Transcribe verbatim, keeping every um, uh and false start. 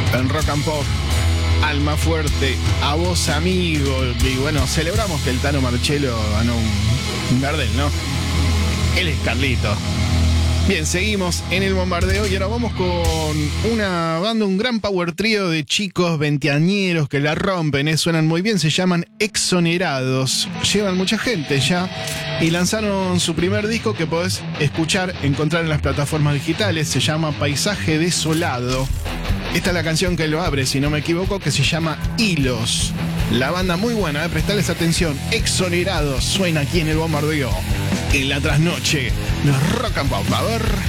en Rock and Pop. Alma Fuerte, a vos amigo. Y bueno, celebramos que el Tano Marchello ganó un, un Gardel, ¿no? Él es Carlito. Bien, seguimos en el bombardeo y ahora vamos con una banda, un gran power trío de chicos veinteañeros que la rompen, ¿eh? Suenan muy bien, se llaman Exonerados. Llevan mucha gente ya y lanzaron su primer disco que podés escuchar, encontrar en las plataformas digitales. Se llama Paisaje Desolado. Esta es la canción que lo abre, si no me equivoco, que se llama Hilos. La banda muy buena, ¿eh? Prestales atención. Exonerados suena aquí en el bombardeo. En la trasnoche, los Rock and Pop. A ver.